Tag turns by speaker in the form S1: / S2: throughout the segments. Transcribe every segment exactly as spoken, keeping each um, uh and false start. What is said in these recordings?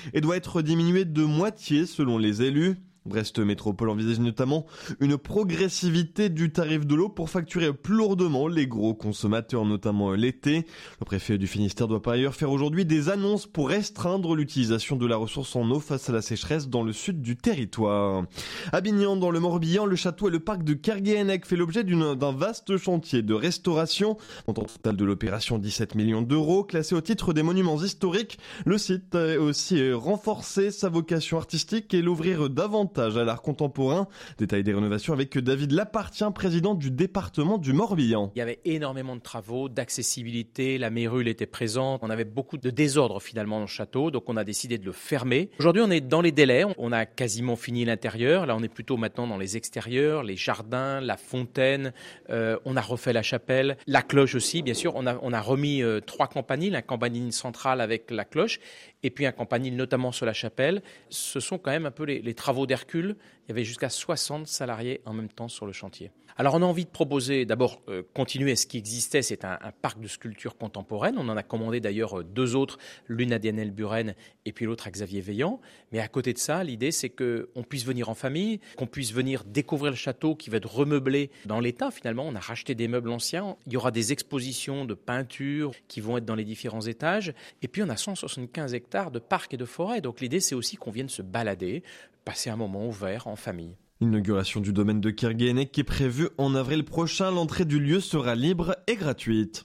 S1: et doit être diminué de moitié selon les élus. Brest Métropole envisage notamment une progressivité du tarif de l'eau pour facturer plus lourdement les gros consommateurs, notamment l'été. Le préfet du Finistère doit par ailleurs faire aujourd'hui des annonces pour restreindre l'utilisation de la ressource en eau face à la sécheresse dans le sud du territoire. À Bignan, dans le Morbihan, le château et le parc de Kerguéhennec fait l'objet d'une, d'un vaste chantier de restauration. Montant total de l'opération dix-sept millions d'euros. Classé au titre des monuments historiques, le site a aussi renforcé sa vocation artistique et l'ouvrir davantage à l'art contemporain. Détail des rénovations avec David Lapartien, président du département du Morbihan.
S2: Il y avait énormément de travaux, d'accessibilité, la mérule était présente, on avait beaucoup de désordre finalement dans le château, donc on a décidé de le fermer. Aujourd'hui on est dans les délais, on a quasiment fini l'intérieur, là on est plutôt maintenant dans les extérieurs, les jardins, la fontaine, euh, on a refait la chapelle, la cloche aussi bien sûr, on a, on a remis euh, trois campaniles, un campanile central avec la cloche et puis un campanile notamment sur la chapelle. Ce sont quand même un peu les, les travaux d'Hercule. Il y avait jusqu'à soixante salariés en même temps sur le chantier. Alors on a envie de proposer d'abord euh, continuer ce qui existait, c'est un, un parc de sculptures contemporaines. On en a commandé d'ailleurs deux autres, l'une à Dianel Buren et puis l'autre à Xavier Veillant. Mais à côté de ça, l'idée c'est qu'on puisse venir en famille, qu'on puisse venir découvrir le château qui va être remeublé dans l'état finalement. On a racheté des meubles anciens. Il y aura des expositions de peintures qui vont être dans les différents étages. Et puis on a cent soixante-quinze hectares de parcs et de forêts. Donc l'idée c'est aussi qu'on vienne se balader, passer un moment ouvert en famille.
S1: L'inauguration du domaine de Kerguéhennec qui est prévue en avril prochain. L'entrée du lieu sera libre et gratuite.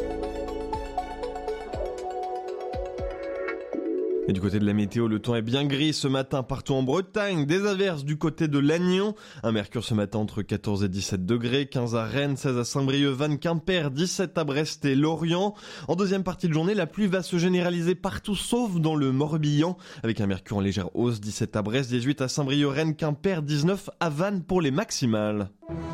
S1: Et du côté de la météo, le temps est bien gris ce matin partout en Bretagne. Des averses du côté de Lannion. Un mercure ce matin entre quatorze et dix-sept degrés. quinze à Rennes, seize à Saint-Brieuc, Vannes, Quimper, dix-sept à Brest et Lorient. En deuxième partie de journée, la pluie va se généraliser partout sauf dans le Morbihan. Avec un mercure en légère hausse, dix-sept à Brest, dix-huit à Saint-Brieuc, Rennes, Quimper, dix-neuf à Vannes pour les maximales.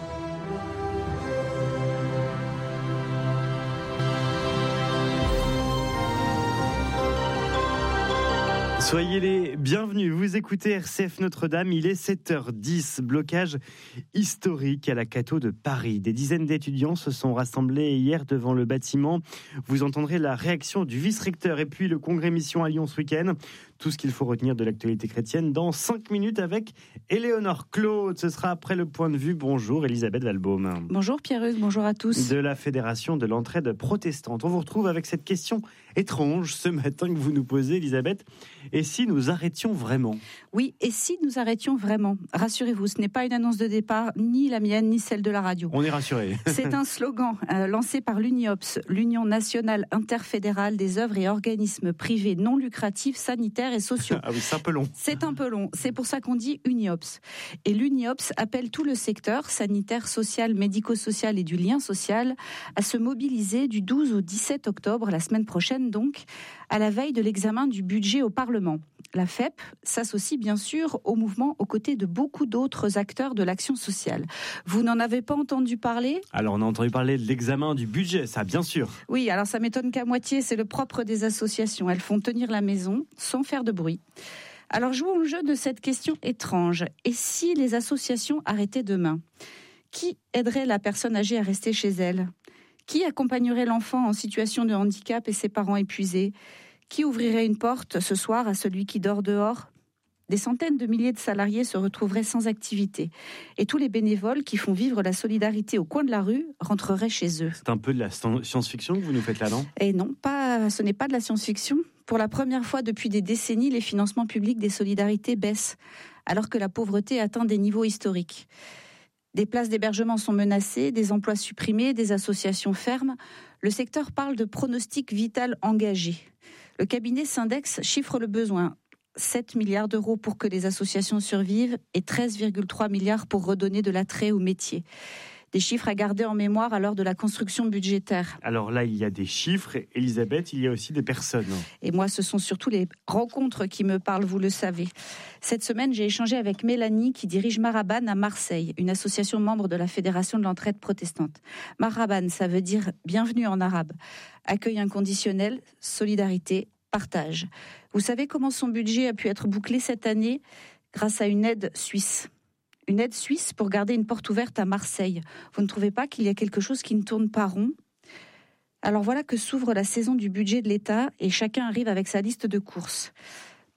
S3: Soyez les bienvenus, vous écoutez R C F Notre-Dame, il est sept heures dix, blocage historique à la Cato de Paris. Des dizaines d'étudiants se sont rassemblés hier devant le bâtiment. Vous entendrez la réaction du vice-recteur et puis le congrès mission à Lyon ce week-end. Tout ce qu'il faut retenir de l'actualité chrétienne dans cinq minutes avec Éléonore Claude. Ce sera après le point de vue. Bonjour Elisabeth Valbaum.
S4: Bonjour Pierre-Hugues, bonjour à tous.
S3: De la Fédération de l'Entraide Protestante. On vous retrouve avec cette question étrange ce matin que vous nous posez Elisabeth. Et si nous arrêtions vraiment ?
S4: Oui, et si nous arrêtions vraiment ? Rassurez-vous, ce n'est pas une annonce de départ, ni la mienne, ni celle de la radio.
S3: On est rassurés.
S4: C'est un slogan euh, lancé par l'UNIOPS, l'Union nationale interfédérale des œuvres et organismes privés non lucratifs, sanitaires et sociaux.
S3: Ah oui, c'est un peu long.
S4: C'est un peu long, c'est pour ça qu'on dit UNIOPS. Et l'UNIOPS appelle tout le secteur sanitaire, social, médico-social et du lien social à se mobiliser du douze au dix-sept octobre, la semaine prochaine donc, à la veille de l'examen du budget au Parlement. La F E P s'associe bien sûr au mouvement aux côtés de beaucoup d'autres acteurs de l'action sociale. Vous n'en avez pas entendu parler ?
S3: Alors on a entendu parler de l'examen du budget, ça bien sûr.
S4: Oui, alors ça m'étonne qu'à moitié, c'est le propre des associations. Elles font tenir la maison sans faire de bruit. Alors jouons au jeu de cette question étrange. Et si les associations arrêtaient demain ? Qui aiderait la personne âgée à rester chez elle ? Qui accompagnerait l'enfant en situation de handicap et ses parents épuisés ? Qui ouvrirait une porte ce soir à celui qui dort dehors ? Des centaines de milliers de salariés se retrouveraient sans activité. Et tous les bénévoles qui font vivre la solidarité au coin de la rue rentreraient chez eux.
S3: C'est un peu de la science-fiction que vous nous faites là, non ?
S4: Et non, pas, ce n'est pas de la science-fiction. Pour la première fois depuis des décennies, les financements publics des solidarités baissent, alors que la pauvreté atteint des niveaux historiques. Des places d'hébergement sont menacées, des emplois supprimés, des associations ferment. Le secteur parle de pronostic vital engagé. Le cabinet Syndex chiffre le besoin. sept milliards d'euros pour que les associations survivent et treize virgule trois milliards pour redonner de l'attrait au métier. Des chiffres à garder en mémoire à l'heure de la construction budgétaire.
S3: Alors là, il y a des chiffres. Elisabeth, il y a aussi des personnes.
S4: Et moi, ce sont surtout les rencontres qui me parlent, vous le savez. Cette semaine, j'ai échangé avec Mélanie qui dirige Maraban à Marseille, une association membre de la Fédération de l'Entraide Protestante. Maraban, ça veut dire bienvenue en arabe. Accueil inconditionnel, solidarité, partage. Vous savez comment son budget a pu être bouclé cette année ? Grâce à une aide suisse. Une aide suisse pour garder une porte ouverte à Marseille. Vous ne trouvez pas qu'il y a quelque chose qui ne tourne pas rond ? Alors voilà que s'ouvre la saison du budget de l'État et chacun arrive avec sa liste de courses.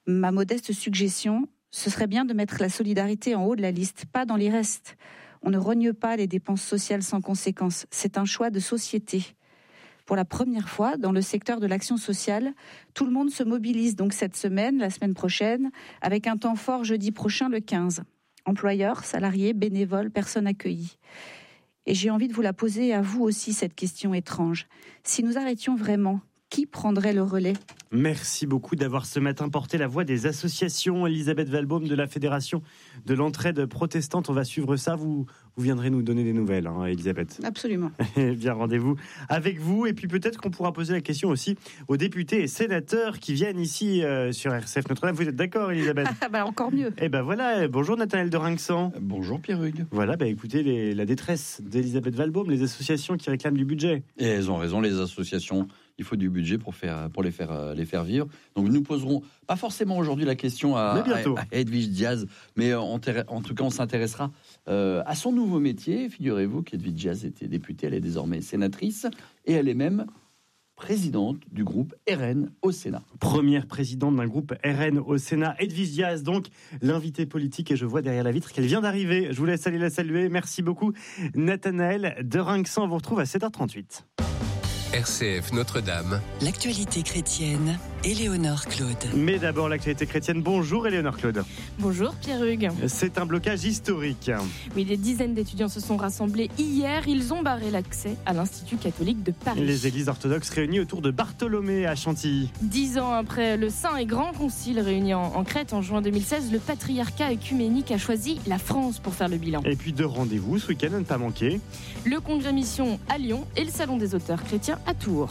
S4: Ma modeste suggestion, ce serait bien de mettre la solidarité en haut de la liste, pas dans les restes. On ne rogne pas les dépenses sociales sans conséquence. C'est un choix de société. Pour la première fois, dans le secteur de l'action sociale, tout le monde se mobilise donc cette semaine, la semaine prochaine, avec un temps fort jeudi prochain, le quinze. Employeurs, salariés, bénévoles, personnes accueillies. Et j'ai envie de vous la poser à vous aussi, cette question étrange. Si nous arrêtions vraiment, qui prendrait le relais ?
S3: Merci beaucoup d'avoir ce matin porté la voix des associations. Elisabeth Walbaum de la Fédération de l'entraide protestante. On va suivre ça. Vous, vous viendrez nous donner des nouvelles, hein, Elisabeth.
S4: Absolument.
S3: Bien, rendez-vous avec vous. Et puis peut-être qu'on pourra poser la question aussi aux députés et sénateurs qui viennent ici euh, sur R C F Notre-Dame. Vous êtes d'accord, Elisabeth ?
S4: bah, Encore mieux.
S3: Eh ben voilà. Bonjour Nathanaël de Rinxan.
S5: Bonjour Pierre-Hugues.
S3: Voilà, bah écoutez, les, la détresse d'Elisabeth Walbaum, les associations qui réclament du budget.
S5: Et elles ont raison, les associations. Il faut du budget pour, faire, pour les, faire, les faire vivre. Donc nous poserons, pas forcément aujourd'hui la question à, à, à Edwige Diaz, mais en, en tout cas on s'intéressera euh, à son nouveau métier. Figurez-vous qu'Edwige Diaz était députée, elle est désormais sénatrice, et elle est même présidente du groupe R N au Sénat.
S3: Première présidente d'un groupe R N au Sénat, Edwige Diaz, donc l'invitée politique, et je vois derrière la vitre qu'elle vient d'arriver. Je vous laisse aller la saluer. Merci beaucoup Nathanaël de Rinxan. On vous retrouve à sept heures trente-huit.
S6: R C F Notre-Dame.
S7: L'actualité chrétienne, Éléonore Claude.
S3: Mais d'abord l'actualité chrétienne. Bonjour Éléonore Claude.
S8: Bonjour Pierre-Hugues.
S3: C'est un blocage historique.
S8: Oui, des dizaines d'étudiants se sont rassemblés hier. Ils ont barré l'accès à l'Institut catholique de Paris.
S3: Les églises orthodoxes réunies autour de Bartholomée à Chantilly.
S8: Dix ans après le Saint et Grand Concile réuni en, en Crète en juin deux mille seize, le patriarcat œcuménique a choisi la France pour faire le bilan.
S3: Et puis deux rendez-vous ce week-end à ne pas manquer.
S8: Le Congrès Mission à Lyon et le Salon des auteurs chrétiens à Tours.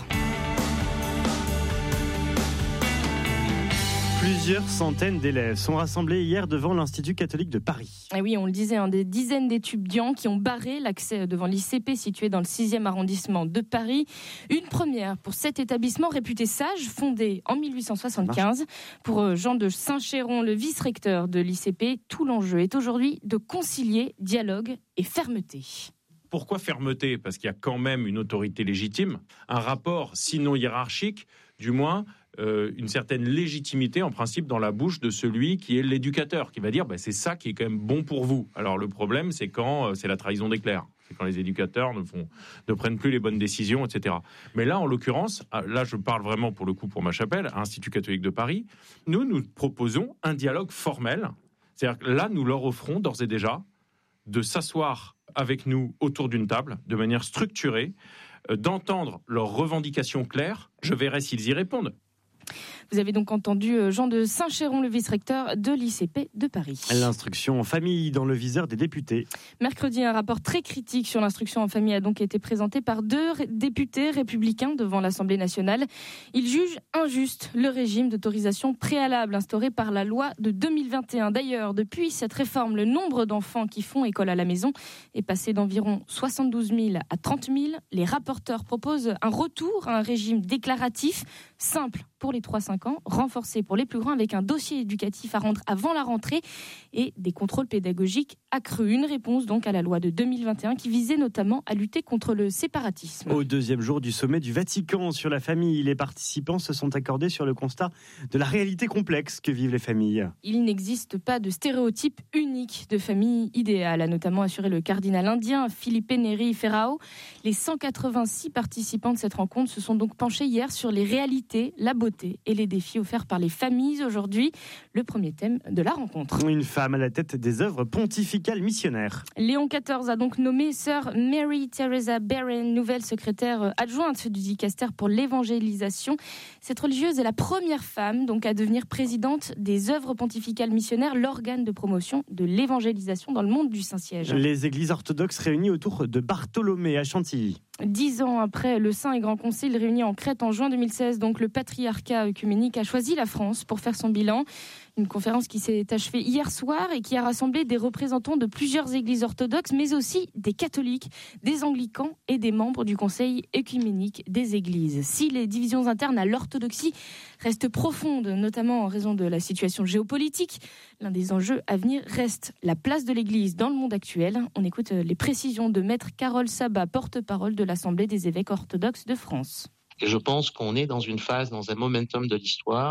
S3: Plusieurs centaines d'élèves sont rassemblés hier devant l'Institut catholique de Paris.
S8: Et oui, on le disait, hein, des dizaines d'étudiants qui ont barré l'accès devant l'I C P situé dans le sixième arrondissement de Paris. Une première pour cet établissement réputé sage, fondé en mille huit cent soixante-quinze. Pour Jean de Saint-Chéron, le vice-recteur de l'I C P, tout l'enjeu est aujourd'hui de concilier dialogue et fermeté.
S9: Pourquoi fermeté ? Parce qu'il y a quand même une autorité légitime, un rapport sinon hiérarchique, du moins euh, une certaine légitimité en principe dans la bouche de celui qui est l'éducateur, qui va dire bah, c'est ça qui est quand même bon pour vous. Alors le problème c'est quand euh, c'est la trahison des clercs, c'est quand les éducateurs ne, font, ne prennent plus les bonnes décisions, et cetera. Mais là en l'occurrence, là je parle vraiment pour le coup pour ma chapelle, Institut catholique de Paris, nous nous proposons un dialogue formel, c'est-à-dire que là nous leur offrons d'ores et déjà de s'asseoir avec nous autour d'une table, de manière structurée, euh, d'entendre leurs revendications claires. Je verrai s'ils y répondent.
S8: Vous avez donc entendu Jean de Saint-Chéron, le vice-recteur de l'I C P de Paris.
S3: L'instruction en famille dans le viseur des députés.
S8: Mercredi, un rapport très critique sur l'instruction en famille a donc été présenté par deux députés républicains devant l'Assemblée nationale. Ils jugent injuste le régime d'autorisation préalable instauré par la loi de deux mille vingt et un. D'ailleurs, depuis cette réforme, le nombre d'enfants qui font école à la maison est passé d'environ soixante-douze mille à trente mille. Les rapporteurs proposent un retour à un régime déclaratif, simple pour les trois à cinq ans, renforcé pour les plus grands avec un dossier éducatif à rendre avant la rentrée et des contrôles pédagogiques accrus. Une réponse donc à la loi de deux mille vingt et un qui visait notamment à lutter contre le séparatisme.
S3: Au deuxième jour du sommet du Vatican sur la famille, les participants se sont accordés sur le constat de la réalité complexe que vivent les familles.
S8: Il n'existe pas de stéréotype unique de famille idéale, a notamment assuré le cardinal indien Felipe Neri Ferrao. Les cent quatre-vingt-six participants de cette rencontre se sont donc penchés hier sur les réalités, la beauté et les défis offerts par les familles aujourd'hui. Le premier thème de la rencontre.
S3: Une femme à la tête des œuvres pontificales missionnaires.
S8: Léon quatorze a donc nommé sœur Mary Teresa Barron, nouvelle secrétaire adjointe du dicastère pour l'évangélisation. Cette religieuse est la première femme donc à devenir présidente des œuvres pontificales missionnaires, l'organe de promotion de l'évangélisation dans le monde du Saint-Siège.
S3: Les églises orthodoxes réunies autour de Bartholomée à Chantilly.
S8: Dix ans après le Saint et Grand Concile réuni en Crète en juin deux mille seize, donc le patriarcat œcuménique a choisi la France pour faire son bilan. Une conférence qui s'est achevée hier soir et qui a rassemblé des représentants de plusieurs églises orthodoxes, mais aussi des catholiques, des anglicans et des membres du Conseil œcuménique des églises. Si les divisions internes à l'orthodoxie restent profondes, notamment en raison de la situation géopolitique, l'un des enjeux à venir reste la place de l'Église dans le monde actuel. On écoute les précisions de Maître Carole Sabat, porte-parole de l'Assemblée des évêques orthodoxes de France.
S10: Et je pense qu'on est dans une phase, dans un momentum de l'histoire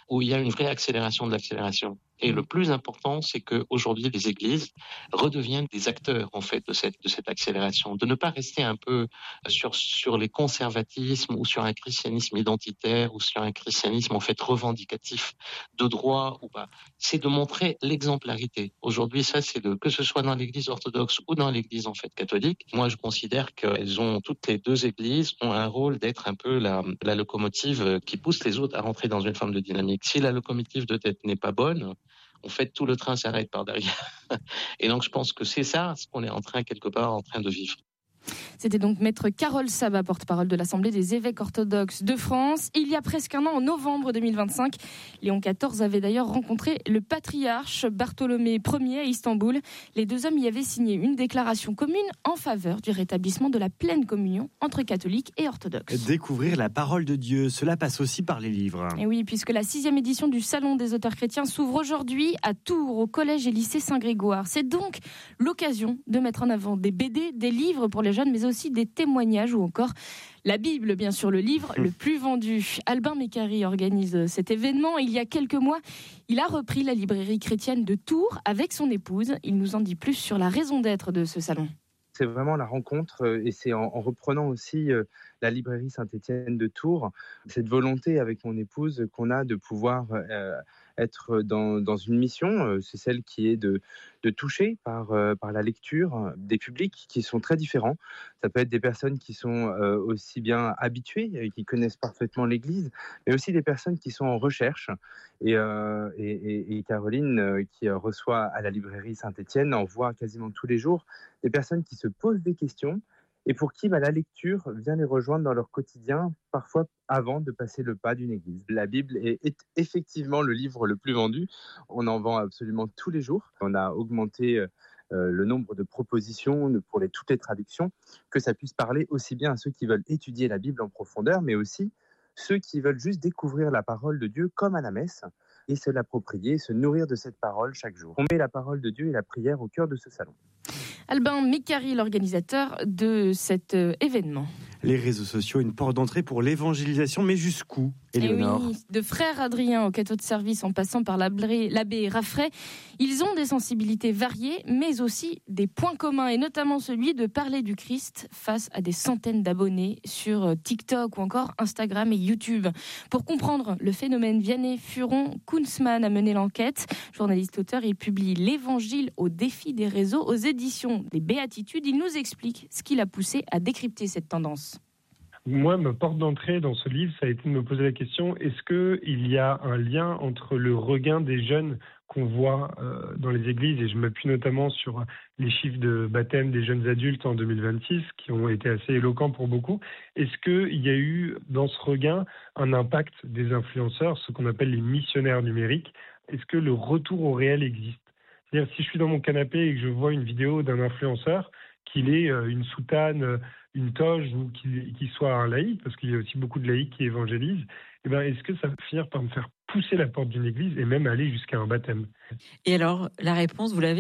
S10: où il y a une vraie accélération de l'accélération. Et le plus important, c'est qu'aujourd'hui, les églises redeviennent des acteurs, en fait, de cette, de cette accélération. De ne pas rester un peu sur, sur les conservatismes ou sur un christianisme identitaire ou sur un christianisme, en fait, revendicatif de droit ou pas. C'est de montrer l'exemplarité. Aujourd'hui, ça, c'est de, que ce soit dans l'église orthodoxe ou dans l'église, en fait, catholique. Moi, je considère qu'elles ont, toutes les deux églises ont un rôle d'être un peu la, la locomotive qui pousse les autres à rentrer dans une forme de dynamique. Si la locomotive de tête n'est pas bonne, en fait, tout le train s'arrête par derrière. Et donc, je pense que c'est ça ce qu'on est en train, quelque part, en train de vivre.
S8: C'était donc maître Carole Sabat, porte-parole de l'Assemblée des évêques orthodoxes de France. Il y a presque un an, en novembre deux mille vingt-cinq, Léon quatorze avait d'ailleurs rencontré le patriarche Bartholomé Ier à Istanbul. Les deux hommes y avaient signé une déclaration commune en faveur du rétablissement de la pleine communion entre catholiques et orthodoxes.
S3: Découvrir la parole de Dieu, cela passe aussi par les livres.
S8: Et oui, puisque la sixième édition du Salon des auteurs chrétiens s'ouvre aujourd'hui à Tours, au collège et lycée Saint-Grégoire. C'est donc l'occasion de mettre en avant des B D, des livres pour les jeunes, mais aussi des témoignages ou encore la Bible, bien sûr, le livre le plus vendu. Albin Mécari organise cet événement. Il y a quelques mois, il a repris la librairie chrétienne de Tours avec son épouse. Il nous en dit plus sur la raison d'être de ce salon.
S11: C'est vraiment la rencontre et c'est en, en reprenant aussi euh, la librairie Saint-Étienne de Tours, cette volonté avec mon épouse qu'on a de pouvoir euh, être dans, dans une mission, euh, c'est celle qui est de, de toucher par, euh, par la lecture des publics qui sont très différents. Ça peut être des personnes qui sont euh, aussi bien habituées, et qui connaissent parfaitement l'Église, mais aussi des personnes qui sont en recherche. Et, euh, et, et, et Caroline, euh, qui reçoit à la librairie Saint-Étienne, en voit quasiment tous les jours des personnes qui se posent des questions et pour qui bah, la lecture vient les rejoindre dans leur quotidien, parfois avant de passer le pas d'une église. La Bible est, est effectivement le livre le plus vendu. On en vend absolument tous les jours. On a augmenté euh, le nombre de propositions pour les, toutes les traductions, que ça puisse parler aussi bien à ceux qui veulent étudier la Bible en profondeur, mais aussi ceux qui veulent juste découvrir la parole de Dieu comme à la messe et se l'approprier, se nourrir de cette parole chaque jour. On met la parole de Dieu et la prière au cœur de ce salon.
S8: Albin Mécari, l'organisateur de cet euh, événement.
S3: Les réseaux sociaux, une porte d'entrée pour l'évangélisation, mais jusqu'où, Éléonore ?
S8: Oui, de frère Adrien au cateau de service en passant par l'abbé, l'abbé Raffray, ils ont des sensibilités variées, mais aussi des points communs, et notamment celui de parler du Christ face à des centaines d'abonnés sur TikTok ou encore Instagram et YouTube. Pour comprendre le phénomène, Vianney Furon-Kunzmann a mené l'enquête. Journaliste-auteur, il publie l'Évangile au défi des réseaux aux éditions des Béatitudes. Il nous explique ce qui l'a poussé à décrypter cette tendance.
S12: Moi, ma porte d'entrée dans ce livre, ça a été de me poser la question, est-ce qu'il y a un lien entre le regain des jeunes qu'on voit euh, dans les églises, et je m'appuie notamment sur les chiffres de baptême des jeunes adultes en deux mille vingt-six, qui ont été assez éloquents pour beaucoup. Est-ce qu'il y a eu, dans ce regain, un impact des influenceurs, ce qu'on appelle les missionnaires numériques ? Est-ce que le retour au réel existe ? C'est-à-dire, si je suis dans mon canapé et que je vois une vidéo d'un influenceur, qu'il ait une soutane, une toge ou qu'il, qu'il soit un laïc, parce qu'il y a aussi beaucoup de laïcs qui évangélisent, eh ben, est-ce que ça va finir par me faire pousser la porte d'une église et même aller jusqu'à un baptême ?
S13: Et alors, la réponse, vous l'avez ?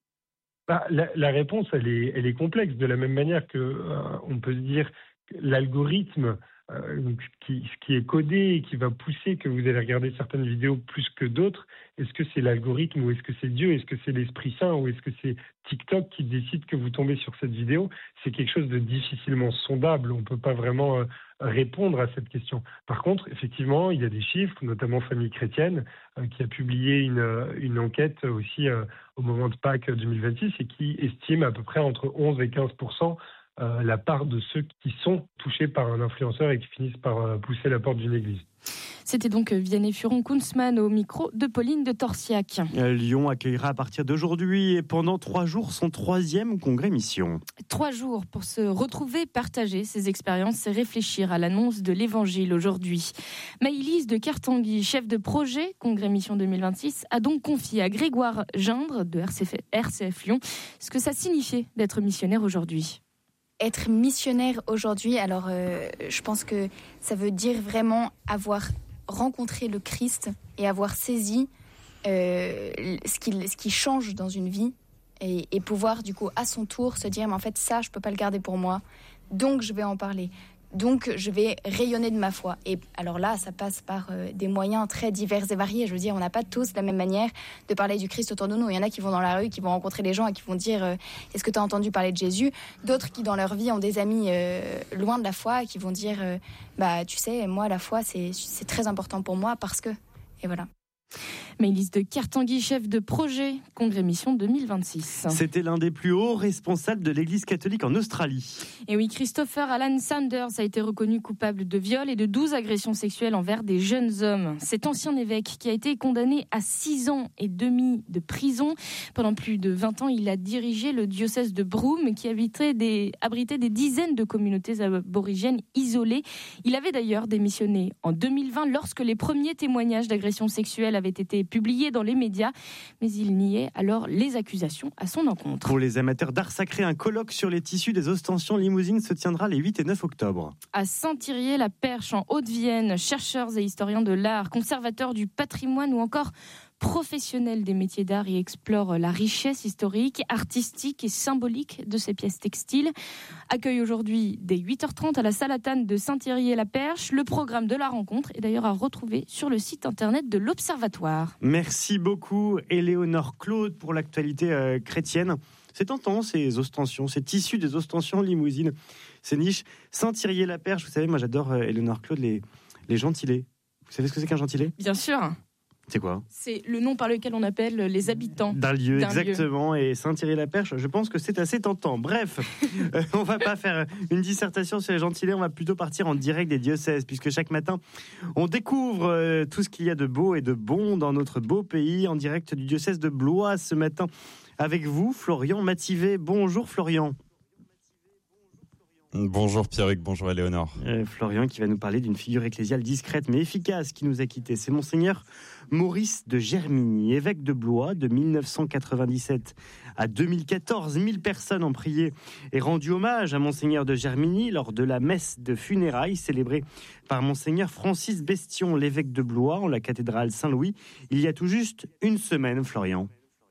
S12: bah, la, la réponse, elle est, elle est complexe, de la même manière qu'on euh, peut se dire que l'algorithme euh, qui, qui est codé et qui va pousser que vous allez regarder certaines vidéos plus que d'autres, est-ce que c'est l'algorithme ou est-ce que c'est Dieu ? Est-ce que c'est l'Esprit Saint ou est-ce que c'est TikTok qui décide que vous tombez sur cette vidéo ? C'est quelque chose de difficilement sondable. On ne peut pas vraiment euh, répondre à cette question. Par contre, effectivement, il y a des chiffres, notamment Famille Chrétienne, euh, qui a publié une, une enquête aussi euh, au moment de Pâques deux mille vingt-six et qui estime à peu près entre onze et quinze pour cent euh, la part de ceux qui sont touchés par un influenceur et qui finissent par euh, pousser la porte d'une église.
S8: C'était donc Vianney Furon-Kunzmann au micro de Pauline de Torsiac.
S3: Lyon accueillera à partir d'aujourd'hui et pendant trois jours son troisième congrès mission.
S8: Trois jours pour se retrouver, partager ses expériences et réfléchir à l'annonce de l'Évangile aujourd'hui. Maïlise de Kertanguy, chef de projet congrès mission deux mille vingt-six, a donc confié à Grégoire Gindre de R C F, R C F Lyon ce que ça signifiait d'être missionnaire aujourd'hui.
S14: Être missionnaire aujourd'hui, alors euh, je pense que ça veut dire vraiment avoir rencontré le Christ et avoir saisi euh, ce, qui, ce qui change dans une vie et, et pouvoir du coup à son tour se dire mais en fait ça je peux pas le garder pour moi, donc je vais en parler. donc je vais rayonner de ma foi. Et alors là, ça passe par euh, des moyens très divers et variés. Je veux dire, on n'a pas tous la même manière de parler du Christ autour de nous. Il y en a qui vont dans la rue, qui vont rencontrer les gens et qui vont dire euh, est-ce que tu as entendu parler de Jésus ? D'autres qui dans leur vie ont des amis euh, loin de la foi et qui vont dire euh, bah tu sais, moi la foi c'est, c'est très important pour moi parce que... Et voilà.
S8: Maëlys de Kertanguy, chef de projet Congrès Mission deux mille vingt-six.
S3: C'était l'un des plus hauts responsables de l'Église catholique en Australie.
S8: Et oui, Christopher Alan Sanders a été reconnu coupable de viol et de douze agressions sexuelles envers des jeunes hommes. Cet ancien évêque qui a été condamné à six ans et demi de prison. Pendant plus de vingt ans, il a dirigé le diocèse de Broome qui abritait des, abritait des dizaines de communautés aborigènes isolées. Il avait d'ailleurs démissionné en deux mille vingt lorsque les premiers témoignages d'agressions sexuelles avaient été publié dans les médias, mais il niait alors les accusations à son encontre.
S3: Pour les amateurs d'art sacré, un colloque sur les tissus des ostensions limousines se tiendra les huit et neuf octobre.
S8: À Saint-Thirier-la-Perche, en Haute-Vienne, chercheurs et historiens de l'art, conservateurs du patrimoine ou encore professionnels des métiers d'art y explorent la richesse historique, artistique et symbolique de ces pièces textiles. Accueille aujourd'hui dès huit heures trente à la Salatane de Saint-Thirier-la-Perche. Le programme de la rencontre est d'ailleurs à retrouver sur le site internet de l'Observatoire.
S3: Merci beaucoup Éléonore Claude pour l'actualité euh, chrétienne. C'est tentant ces ostensions, ces tissus des ostensions limousines, ces niches. Saint-Thirier-la-Perche, vous savez, moi j'adore euh, Éléonore Claude, les, les gentilés. Vous savez ce que c'est qu'un gentilé ?
S8: Bien sûr.
S3: C'est quoi ?
S8: C'est le nom par lequel on appelle les habitants
S3: d'un lieu,
S8: d'un
S3: exactement.
S8: Lieu.
S3: Et Saint-Thierry-la-Perche, je pense que c'est assez tentant. Bref, euh, on va pas faire une dissertation sur les gentilés, on va plutôt partir en direct des diocèses, puisque chaque matin, on découvre euh, tout ce qu'il y a de beau et de bon dans notre beau pays, en direct du diocèse de Blois ce matin. Avec vous, Florian Mativet. Bonjour Florian.
S15: Bonjour Pierrick, bonjour Éléonore.
S3: Euh, Florian qui va nous parler d'une figure ecclésiale discrète mais efficace qui nous a quittés. C'est Monseigneur Maurice de Germigny, évêque de Blois de mille neuf cent quatre-vingt-dix-sept à deux mille quatorze. mille personnes ont prié et rendu hommage à Monseigneur de Germigny lors de la messe de funérailles célébrée par Monseigneur Francis Bestion, l'évêque de Blois, en la cathédrale Saint-Louis, il y a tout juste une semaine, Florian.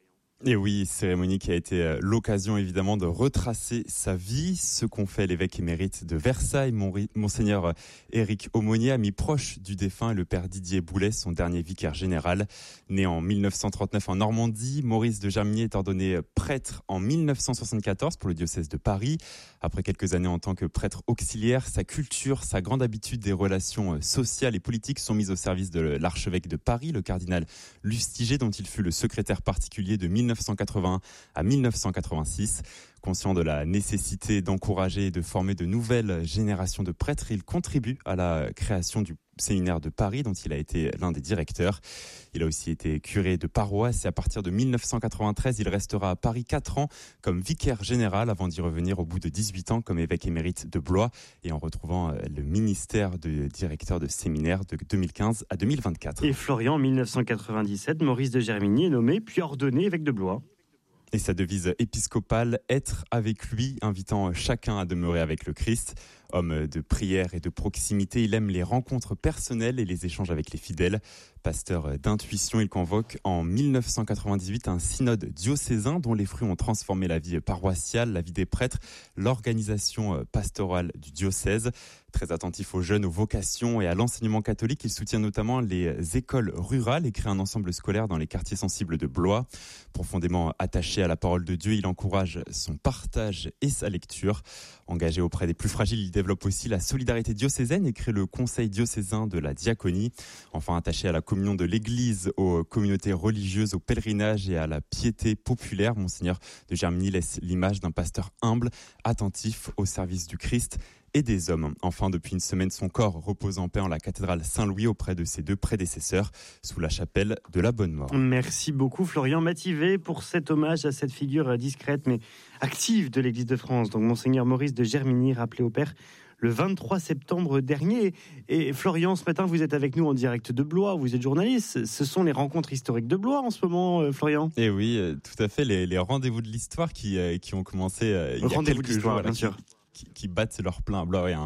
S15: Et oui, cérémonie qui a été l'occasion évidemment de retracer sa vie, ce qu'ont fait l'évêque émérite de Versailles, Monseigneur Éric Aumônier, ami proche du défunt, et le père Didier Boulet, son dernier vicaire général. Né en mille neuf cent trente-neuf en Normandie, Maurice de Germigny est ordonné prêtre en mille neuf cent soixante-quatorze pour le diocèse de Paris. Après quelques années en tant que prêtre auxiliaire, sa culture, sa grande habitude des relations sociales et politiques sont mises au service de l'archevêque de Paris, le cardinal Lustiger, dont il fut le secrétaire particulier de mille neuf cent quatre-vingt-un à mille neuf cent quatre-vingt-six. Conscient de la nécessité d'encourager et de former de nouvelles générations de prêtres, il contribue à la création du séminaire de Paris, dont il a été l'un des directeurs. Il a aussi été curé de paroisse et à partir de mille neuf cent quatre-vingt-treize, il restera à Paris quatre ans comme vicaire général avant d'y revenir au bout de dix-huit ans comme évêque émérite de Blois et en retrouvant le ministère de directeur de séminaire de deux mille quinze à deux mille vingt-quatre.
S3: Et Florian, en mille neuf cent quatre-vingt-dix-sept, Maurice de Germigny est nommé puis ordonné évêque de Blois.
S15: Et sa devise épiscopale, être avec lui, invitant chacun à demeurer avec le Christ. Homme de prière et de proximité, il aime les rencontres personnelles et les échanges avec les fidèles. Pasteur d'intuition, il convoque en mille neuf cent quatre-vingt-dix-huit un synode diocésain dont les fruits ont transformé la vie paroissiale, la vie des prêtres, l'organisation pastorale du diocèse. Très attentif aux jeunes, aux vocations et à l'enseignement catholique, il soutient notamment les écoles rurales et crée un ensemble scolaire dans les quartiers sensibles de Blois. Profondément attaché à la parole de Dieu, il encourage son partage et sa lecture. Engagé auprès des plus fragiles, il développe aussi la solidarité diocésaine et crée le conseil diocésain de la diaconie. Enfin, attaché à la communion de l'Église, aux communautés religieuses, au pèlerinage et à la piété populaire, Monseigneur de Germigny laisse l'image d'un pasteur humble, attentif au service du Christ et des hommes. Enfin, depuis une semaine, son corps repose en paix en la cathédrale Saint-Louis auprès de ses deux prédécesseurs sous la chapelle de la Bonne Mort.
S3: Merci beaucoup Florian Mativet pour cet hommage à cette figure discrète mais active de l'Église de France. Donc Monseigneur Maurice de Germigny, rappelé au Père le vingt-trois septembre dernier. Et Florian, ce matin, vous êtes avec nous en direct de Blois, vous êtes journaliste. Ce sont les rencontres historiques de Blois en ce moment, Florian ?
S15: Eh oui, tout à fait, les, les rendez-vous de l'histoire qui, qui ont commencé il y a
S3: rendez-vous
S15: quelques
S3: de l'histoire,
S15: jours.
S3: bien
S15: qui,
S3: sûr.
S15: Qui, qui battent leur plein. Blois, oui, un,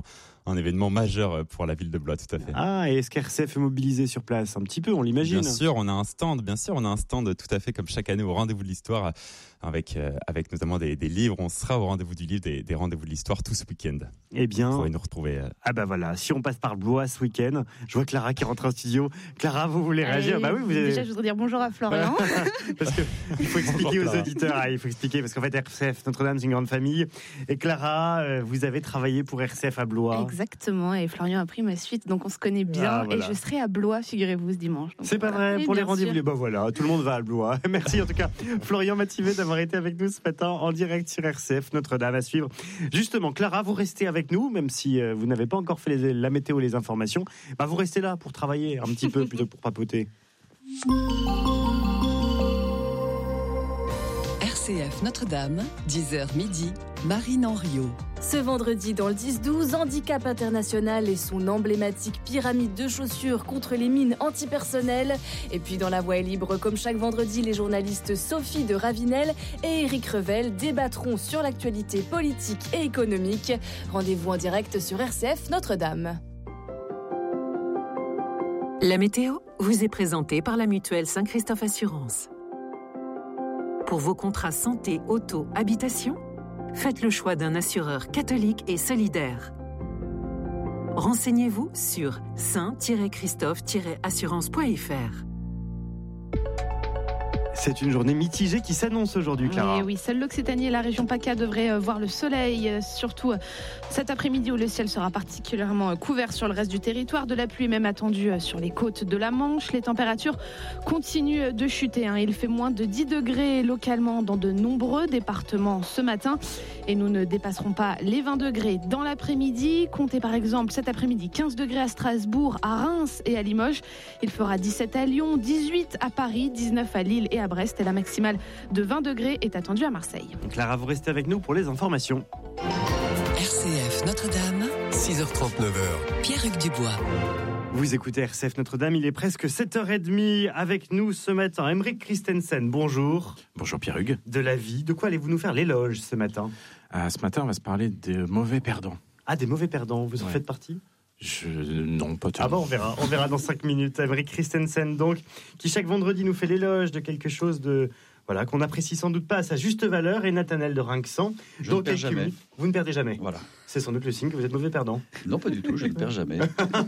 S15: un événement majeur pour la ville de Blois, tout à fait.
S3: Ah, et est-ce qu'R C F est mobilisé sur place? Un petit peu, on l'imagine.
S15: Bien sûr, on a un stand, bien sûr, on a un stand tout à fait comme chaque année au Rendez-vous de l'Histoire, avec, euh, avec notamment des, des livres. On sera au Rendez-vous du Livre, des, des Rendez-vous de l'Histoire tout ce week-end.
S3: Eh bien,
S15: vous pourrez nous retrouver. Euh...
S3: Ah bah voilà, si on passe par Blois ce week-end, je vois Clara qui rentre en studio. Clara, vous voulez réagir?
S8: Allez,
S3: Bah oui, vous avez...
S8: Déjà, je voudrais dire bonjour à Florian.
S3: Parce que il faut expliquer aux auditeurs, ah, il faut expliquer parce qu'en fait R C F Notre-Dame c'est une grande famille. Et Clara, euh, vous avez travaillé pour R C F à Blois.
S8: Exactement, et Florian a pris ma suite, donc on se connaît bien. Ah, voilà. Et je serai à Blois, figurez-vous, ce dimanche. Donc,
S3: c'est pas
S8: voilà.
S3: vrai,
S8: et
S3: pour les rendez-vous,
S8: sûr.
S3: bah voilà, tout le monde va à Blois. Merci en tout cas, Florian Mathivet, d'avoir été avec nous ce matin en direct sur R C F Notre-Dame à suivre. Justement, Clara, vous restez avec nous, même si euh, vous n'avez pas encore fait les, la météo, les informations. Bah, vous restez là pour travailler un petit peu plutôt que pour papoter.
S7: R C F Notre-Dame, dix heures midi, Marine Henriot.
S16: Ce vendredi, dans le dix douze, Handicap International et son emblématique pyramide de chaussures contre les mines antipersonnelles. Et puis dans La Voix est libre, comme chaque vendredi, les journalistes Sophie de Ravinel et Éric Revel débattront sur l'actualité politique et économique. Rendez-vous en direct sur R C F Notre-Dame.
S17: La météo vous est présentée par la mutuelle Saint-Christophe Assurance. Pour vos contrats santé, auto, habitation, faites le choix d'un assureur catholique et solidaire. Renseignez-vous sur saint christophe assurance point f r.
S3: C'est une journée mitigée qui s'annonce aujourd'hui, Clara.
S8: Et oui, seule l'Occitanie et la région PACA devraient voir le soleil, surtout cet après-midi où le ciel sera particulièrement couvert sur le reste du territoire. De la pluie est même attendue sur les côtes de la Manche. Les températures continuent de chuter. Il fait moins de dix degrés localement dans de nombreux départements ce matin. Et nous ne dépasserons pas les vingt degrés dans l'après-midi. Comptez par exemple cet après-midi quinze degrés à Strasbourg, à Reims et à Limoges. Il fera dix-sept à Lyon, dix-huit à Paris, dix-neuf à Lille et à Brest, et la maximale de vingt degrés est attendue à Marseille.
S3: Clara, vous restez avec nous pour les informations.
S7: R C F Notre-Dame,
S6: six heures trente-neuf.
S7: Pierre-Hugues Dubois.
S3: Vous écoutez R C F Notre-Dame, il est presque sept heures trente avec nous ce matin. Aymeric Christensen, bonjour.
S18: Bonjour Pierre-Hugues.
S3: De la vie, de quoi allez-vous nous faire l'éloge ce matin?
S18: euh, Ce matin, on va se parler des mauvais perdants.
S3: Ah, des mauvais perdants, vous en ouais. faites partie?
S18: Je... Non, pas tellement.
S3: Ah bon, on verra, on verra dans cinq minutes. Aymeric Christensen, donc, qui chaque vendredi nous fait l'éloge de quelque chose de... Voilà, qu'on apprécie sans doute pas à sa juste valeur, et Nathanaël de Rinxan.
S5: Je ne perds jamais.
S3: Minutes, vous ne perdez jamais.
S5: Voilà.
S3: C'est sans doute le signe que vous êtes mauvais perdant.
S5: Non, pas du tout, je ne perds jamais.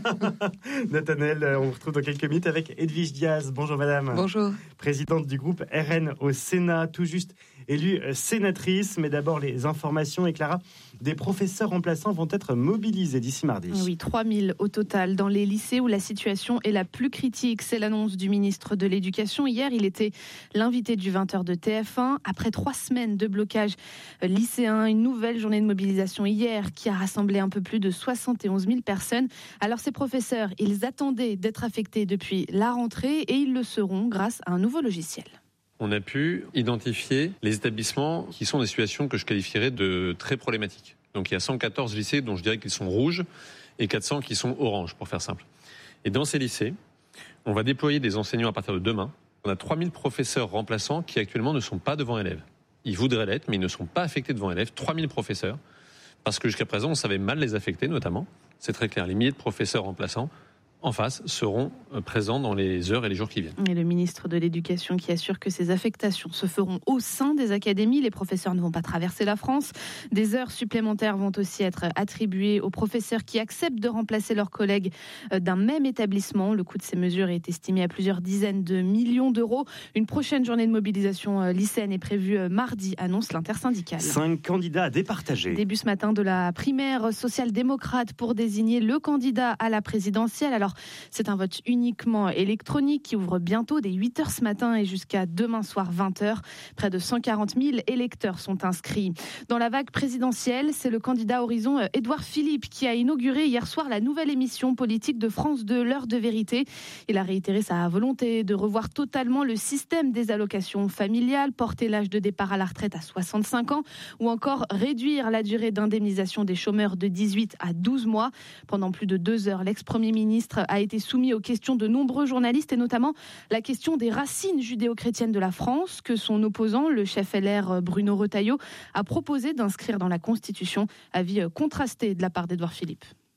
S3: Nathanaël, on vous retrouve dans quelques minutes avec Edwige Diaz. Bonjour madame.
S13: Bonjour.
S3: Présidente du groupe R N au Sénat, tout juste élue sénatrice. Mais d'abord les informations, et Clara, des professeurs remplaçants vont être mobilisés d'ici mardi.
S8: Oui, trois mille au total dans les lycées où la situation est la plus critique. C'est l'annonce du ministre de l'Éducation. Hier, il était l'invité du vingt heures de T F un. Après trois semaines de blocage lycéen, une nouvelle journée de mobilisation hier qui a rassemblé un peu plus de soixante et onze mille personnes. Alors ces professeurs, ils attendaient d'être affectés depuis la rentrée et ils le seront grâce à un nouveau logiciel.
S19: On a pu identifier les établissements qui sont des situations que je qualifierais de très problématiques. Donc il y a cent quatorze lycées dont je dirais qu'ils sont rouges et quatre cents qui sont oranges, pour faire simple. Et dans ces lycées, on va déployer des enseignants à partir de demain. On a trois mille professeurs remplaçants qui actuellement ne sont pas devant élèves. Ils voudraient l'être, mais ils ne sont pas affectés devant élèves. trois mille professeurs, parce que jusqu'à présent, on savait mal les affecter, notamment. C'est très clair, les milliers de professeurs remplaçants en face seront présents dans les heures et les jours qui viennent.
S8: Et le ministre de l'Éducation qui assure que ces affectations se feront au sein des académies. Les professeurs ne vont pas traverser la France. Des heures supplémentaires vont aussi être attribuées aux professeurs qui acceptent de remplacer leurs collègues d'un même établissement. Le coût de ces mesures est estimé à plusieurs dizaines de millions d'euros. Une prochaine journée de mobilisation lycéenne est prévue mardi, annonce l'intersyndicale.
S3: Cinq candidats à départager.
S8: Début ce matin de la primaire social-démocrate pour désigner le candidat à la présidentielle. Alors, c'est un vote uniquement électronique qui ouvre bientôt dès huit heures ce matin et jusqu'à demain soir vingt heures. Près de cent quarante mille électeurs sont inscrits. Dans la vague présidentielle, c'est le candidat Horizon Édouard Philippe qui a inauguré hier soir la nouvelle émission politique de France deux, l'heure de vérité. Il a réitéré sa volonté de revoir totalement le système des allocations familiales, porter l'âge de départ à la retraite à soixante-cinq ans ou encore réduire la durée d'indemnisation des chômeurs de dix-huit à douze mois. Pendant plus de deux heures, l'ex-premier ministre a été soumis aux questions de nombreux journalistes et notamment la question des racines judéo-chrétiennes de la France que son opposant, le chef L R Bruno Retailleau, a proposé d'inscrire dans la Constitution. Avis contrasté de la part d'Édouard Philippe.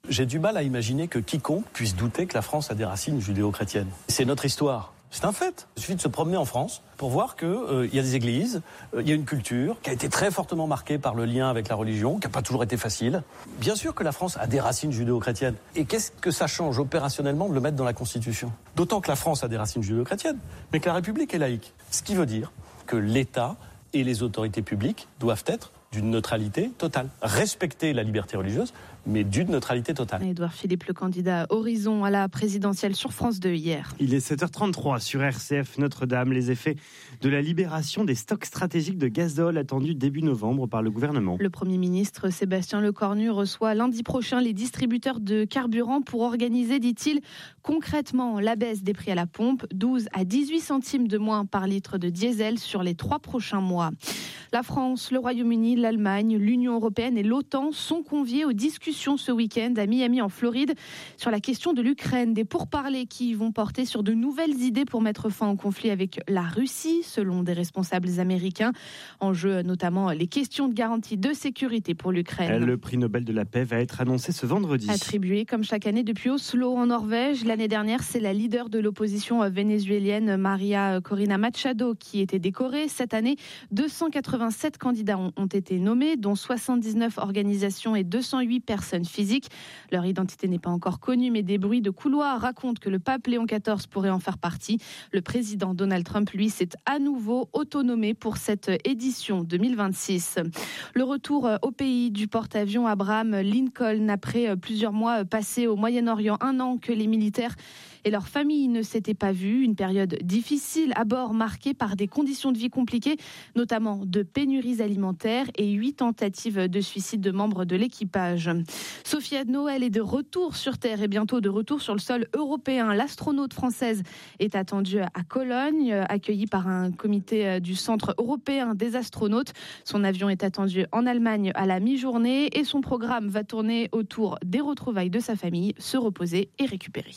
S20: J'ai du mal à imaginer que quiconque puisse douter que la France a des racines judéo-chrétiennes. C'est notre histoire. C'est un fait. Il suffit de se promener en France pour voir qu'il euh, y a des églises, il euh, y a une culture qui a été très fortement marquée par le lien avec la religion, qui n'a pas toujours été facile. Bien sûr que la France a des racines judéo-chrétiennes. Et qu'est-ce que ça change opérationnellement de le mettre dans la Constitution ? D'autant que la France a des racines judéo-chrétiennes, mais que la République est laïque. Ce qui veut dire que l'État et les autorités publiques doivent être d'une neutralité totale. Respecter la liberté religieuse, mais d'une neutralité totale.
S8: Édouard Philippe, le candidat Horizon à la présidentielle sur France deux hier.
S3: Il est sept heures trente-trois sur R C F Notre-Dame. Les effets de la libération des stocks stratégiques de gazole attendus début novembre par le gouvernement.
S8: Le Premier ministre Sébastien Lecornu reçoit lundi prochain les distributeurs de carburant pour organiser, dit-il, concrètement la baisse des prix à la pompe, douze à dix-huit centimes de moins par litre de diesel sur les trois prochains mois. La France, le Royaume-Uni, l'Allemagne, l'Union européenne et l'OTAN sont conviés aux discussions ce week-end à Miami en Floride sur la question de l'Ukraine. Des pourparlers qui vont porter sur de nouvelles idées pour mettre fin au conflit avec la Russie, selon des responsables américains. En jeu notamment les questions de garantie de sécurité pour l'Ukraine.
S3: Le prix Nobel de la paix va être annoncé ce vendredi.
S8: Attribué comme chaque année depuis Oslo en Norvège. L'année dernière, c'est la leader de l'opposition vénézuélienne Maria Corina Machado qui était décorée. Cette année, deux cent quatre-vingt-sept candidats ont, ont été nommés, dont soixante-dix-neuf organisations et deux cent huit personnes physiques. Leur identité n'est pas encore connue, mais des bruits de couloir racontent que le pape Léon quatorze pourrait en faire partie. Le président Donald Trump, lui, s'est à nouveau autonomé pour cette édition deux mille vingt-six. Le retour au pays du porte-avions Abraham Lincoln après plusieurs mois passés au Moyen-Orient, un an que les militaires et leurs familles ne s'étaient pas vus. Une période difficile à bord marquée par des conditions de vie compliquées, notamment de pénuries alimentaires et huit tentatives de suicide de membres de l'équipage. Sophia Noël est de retour sur Terre et bientôt de retour sur le sol européen. L'astronaute française est attendue à Cologne, accueillie par un comité du Centre européen des astronautes. Son avion est attendu en Allemagne à la mi-journée et son programme va tourner autour des retrouvailles de sa famille, se reposer et récupérer.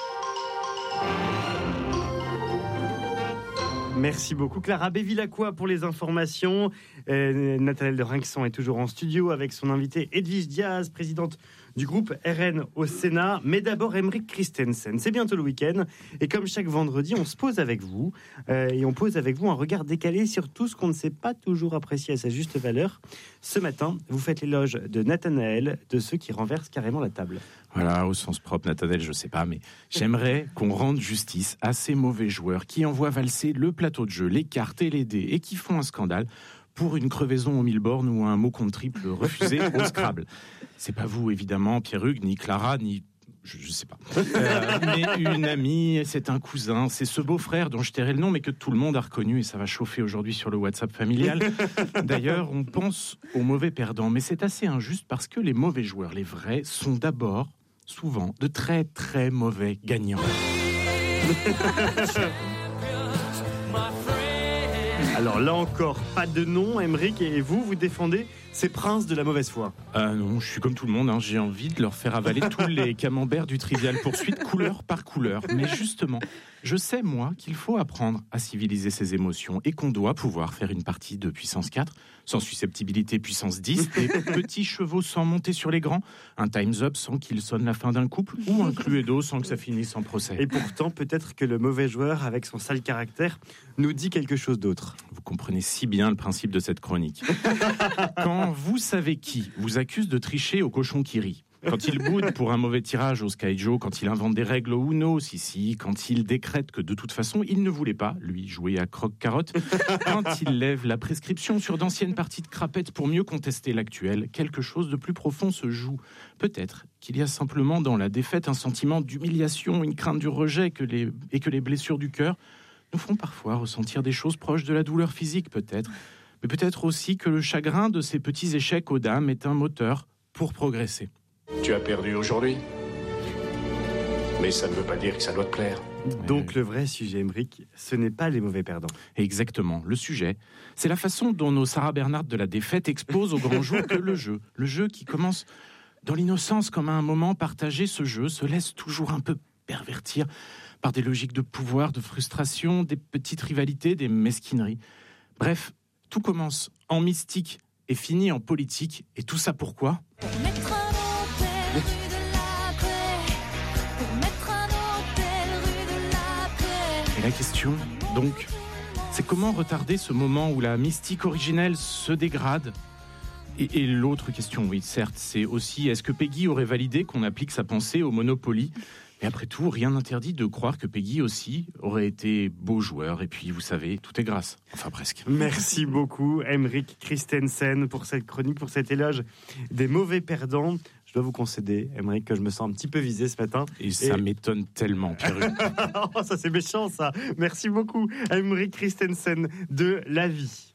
S3: Merci beaucoup Clara Bévilacqua pour les informations. Euh, Nathalie de Rinxon est toujours en studio avec son invité Edwige Diaz, présidente du groupe R N au Sénat. Mais d'abord Aymeric Christensen. C'est bientôt le week-end et comme chaque vendredi, on se pose avec vous euh, et on pose avec vous un regard décalé sur tout ce qu'on ne sait pas toujours apprécier à sa juste valeur. Ce matin, vous faites l'éloge de Nathanaël, de ceux qui renversent carrément la table.
S18: Voilà, au sens propre, Nathanaël, je sais pas, mais j'aimerais qu'on rende justice à ces mauvais joueurs qui envoient valser le plateau de jeu, les cartes et les dés et qui font un scandale pour une crevaison aux mille bornes ou un mot contre triple refusé au Scrabble. C'est pas vous, évidemment, Pierre-Hugues, ni Clara, ni... Je, je sais pas. Euh, mais une amie, c'est un cousin, c'est ce beau-frère dont je tairai le nom, mais que tout le monde a reconnu, et ça va chauffer aujourd'hui sur le WhatsApp familial. D'ailleurs, on pense aux mauvais perdants, mais c'est assez injuste parce que les mauvais joueurs, les vrais, sont d'abord, souvent, de très très mauvais gagnants.
S3: Alors là encore, pas de nom, Aymeric, et vous, vous défendez ces princes de la mauvaise foi.
S18: Ah non, je suis comme tout le monde, hein. J'ai envie de leur faire avaler tous les camemberts du Trivial Poursuite, couleur par couleur. Mais justement, je sais, moi, qu'il faut apprendre à civiliser ses émotions et qu'on doit pouvoir faire une partie de puissance quatre, sans susceptibilité puissance dix, des petits chevaux sans monter sur les grands, un Time's Up sans qu'il sonne la fin d'un couple, ou un Cluedo sans que ça finisse en procès.
S3: Et pourtant, peut-être que le mauvais joueur, avec son sale caractère, nous dit quelque chose d'autre.
S18: Vous comprenez si bien le principe de cette chronique. Quand vous savez qui vous accuse de tricher au cochon qui rit, quand il boude pour un mauvais tirage au Sky Joe, quand il invente des règles au Uno, si si, quand il décrète que de toute façon il ne voulait pas, lui, jouer à croque-carotte, quand il lève la prescription sur d'anciennes parties de crapette pour mieux contester l'actuel, quelque chose de plus profond se joue. Peut-être qu'il y a simplement dans la défaite un sentiment d'humiliation, une crainte du rejet que les... et que les blessures du cœur nous font parfois ressentir des choses proches de la douleur physique, peut-être. Mais peut-être aussi que le chagrin de ces petits échecs aux dames est un moteur pour progresser.
S21: Tu as perdu aujourd'hui, mais ça ne veut pas dire que ça doit te plaire.
S3: Donc le vrai sujet, Aymeric, ce n'est pas les mauvais perdants.
S18: Exactement, le sujet, c'est la façon dont nos Sarah Bernhardt de la défaite exposent au grand jour que le jeu, le jeu qui commence dans l'innocence comme à un moment partagé, ce jeu se laisse toujours un peu pervertir par des logiques de pouvoir, de frustration, des petites rivalités, des mesquineries. Bref, tout commence en mystique et finit en politique. Et tout ça pourquoi ? La question, donc, c'est comment retarder ce moment où la mystique originelle se dégrade ? Et, et l'autre question, oui, certes, c'est aussi, est-ce que Peggy aurait validé qu'on applique sa pensée au Monopoly ? Mais après tout, rien n'interdit de croire que Peggy aussi aurait été beau joueur. Et puis, vous savez, tout est grâce. Enfin, presque.
S3: Merci beaucoup, Aymeric Christensen, pour cette chronique, pour cet éloge des mauvais perdants. Je dois vous concéder, Aymeric, que je me sens un petit peu visé ce matin.
S18: Et ça Et... m'étonne tellement, Pierre.
S3: Oh, ça, c'est méchant, ça. Merci beaucoup, Aymeric Christensen de La Vie.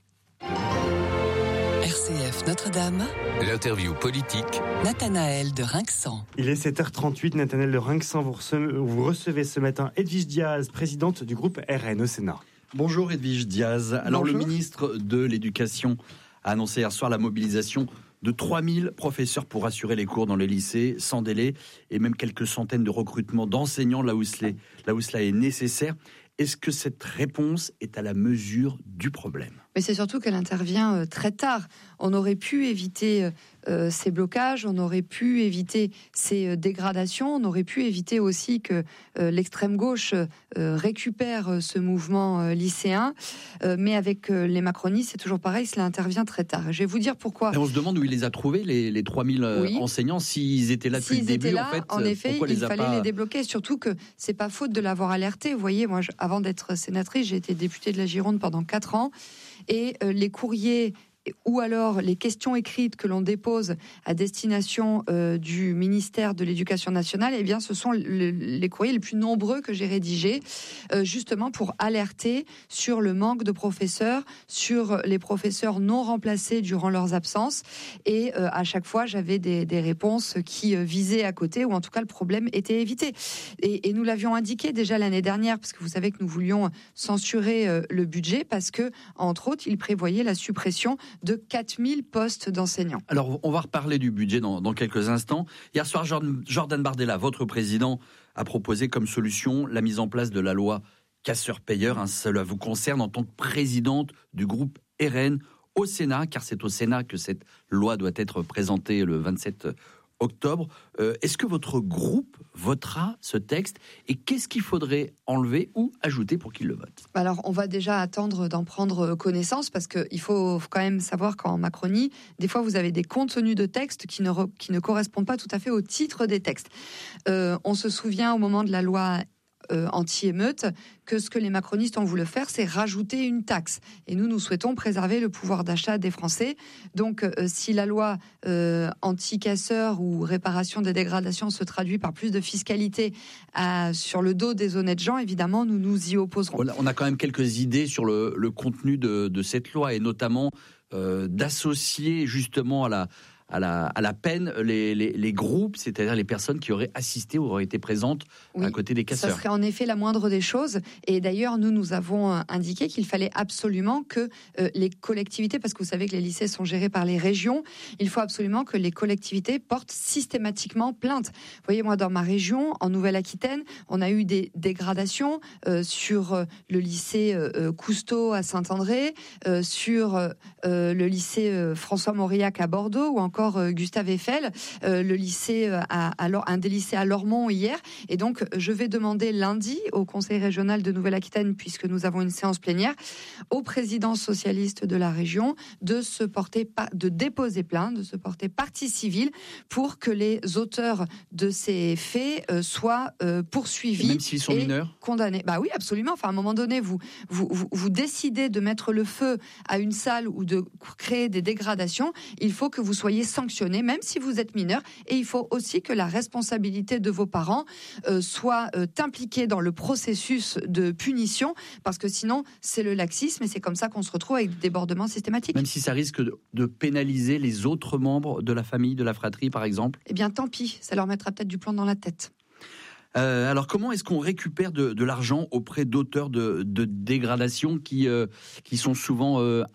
S7: R C F Notre-Dame.
S6: L'interview politique.
S7: Nathanaël de Rinxan.
S3: Il est sept heures trente-huit, Nathanaël de Rinxan. Vous recevez, vous recevez ce matin Edwige Diaz, présidente du groupe R N au Sénat.
S5: Bonjour Edwige Diaz. Alors Bonjour. Le ministre de l'Éducation a annoncé hier soir la mobilisation de trois mille professeurs pour assurer les cours dans les lycées sans délai et même quelques centaines de recrutements d'enseignants là où cela, là où cela est nécessaire. Est-ce que cette réponse est à la mesure du problème ?
S2: Mais c'est surtout qu'elle intervient euh, très tard. On aurait pu éviter euh, ces blocages, on aurait pu éviter ces euh, dégradations, on aurait pu éviter aussi que euh, l'extrême gauche euh, récupère euh, ce mouvement euh, lycéen. Euh, mais avec euh, les macronistes, c'est toujours pareil, cela intervient très tard. Et je vais vous dire pourquoi.
S5: Et on se demande où il les a trouvés, les, les trois mille euh, oui. enseignants, s'ils étaient là depuis
S2: s'ils
S5: le début.
S2: Là,
S5: en fait,
S2: en effet, il
S5: les
S2: fallait
S5: pas...
S2: les débloquer. Surtout que c'est pas faute de l'avoir alerté. Vous voyez, moi, je, avant d'être sénatrice, j'ai été députée de la Gironde pendant quatre ans. Et euh, les courriers ou alors les questions écrites que l'on dépose à destination euh, du ministère de l'Éducation nationale, eh bien, ce sont le, les courriers les plus nombreux que j'ai rédigés, euh, justement pour alerter sur le manque de professeurs, sur les professeurs non remplacés durant leurs absences. Et euh, à chaque fois, j'avais des, des réponses qui euh, visaient à côté, ou en tout cas, le problème était évité. Et, et nous l'avions indiqué déjà l'année dernière, parce que vous savez que nous voulions censurer euh, le budget, parce que, entre autres, il prévoyait la suppression de quatre mille postes d'enseignants.
S5: Alors, on va reparler du budget dans, dans quelques instants. Hier soir, Jordan Bardella, votre président, a proposé comme solution la mise en place de la loi casseur-payeur. Hein, cela vous concerne en tant que présidente du groupe R N au Sénat, car c'est au Sénat que cette loi doit être présentée le vingt-sept octobre. Euh, est-ce que votre groupe votera ce texte et qu'est-ce qu'il faudrait enlever ou ajouter pour qu'il le vote ?
S2: Alors, on va déjà attendre d'en prendre connaissance parce qu'il faut quand même savoir qu'en Macronie, des fois, vous avez des contenus de textes qui ne, re, qui ne correspondent pas tout à fait au titre des textes. Euh, on se souvient au moment de la loi Euh, anti-émeute, que ce que les macronistes ont voulu faire, c'est rajouter une taxe. Et nous, nous souhaitons préserver le pouvoir d'achat des Français. Donc, euh, si la loi euh, anti-casseurs ou réparation des dégradations se traduit par plus de fiscalité à, sur le dos des honnêtes gens, évidemment, nous nous y opposerons.
S5: On a, on a quand même quelques idées sur le, le contenu de, de cette loi, et notamment euh, d'associer justement à la À la, à la peine les, les, les groupes, c'est-à-dire les personnes qui auraient assisté ou auraient été présentes oui, à côté des casseurs.
S2: Ça serait en effet la moindre des choses. Et d'ailleurs, nous, nous avons indiqué qu'il fallait absolument que euh, les collectivités, parce que vous savez que les lycées sont gérés par les régions, il faut absolument que les collectivités portent systématiquement plainte. Vous voyez, moi, dans ma région, en Nouvelle-Aquitaine, on a eu des dégradations euh, sur euh, le lycée euh, Cousteau à Saint-André, euh, sur euh, le lycée euh, François-Mauriac à Bordeaux, ou encore Gustave Eiffel, euh, le lycée à, à, un des lycées à Lormont hier. Et donc, je vais demander lundi au Conseil régional de Nouvelle-Aquitaine, puisque nous avons une séance plénière, au président socialiste de la région de se porter, de déposer plainte, de se porter partie civile pour que les auteurs de ces faits euh, soient euh, poursuivis.
S5: Et même s'ils sont
S2: et
S5: mineurs ?
S2: Condamnés. Bah oui, absolument. Enfin, à un moment donné, vous, vous, vous, vous décidez de mettre le feu à une salle ou de créer des dégradations, il faut que vous soyez sanctionné, même si vous êtes mineur, et il faut aussi que la responsabilité de vos parents euh, soit euh, impliquée dans le processus de punition, parce que sinon, c'est le laxisme, et c'est comme ça qu'on se retrouve avec des débordements systématiques.
S5: Même si ça risque de, de pénaliser les autres membres de la famille, de la fratrie, par exemple ?
S2: Eh bien, tant pis, ça leur mettra peut-être du plomb dans la tête.
S5: Euh, alors, comment est-ce qu'on récupère de, de l'argent auprès d'auteurs de, de dégradations qui, euh, qui sont souvent euh, insolvables ?